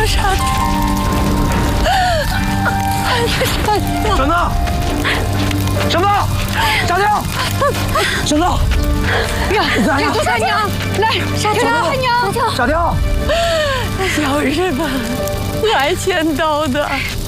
傻子， 小闹，小闹，傻跳，小闹， 呀，杜三娘，来，傻跳，三娘， 傻跳， 小日们，来签到的。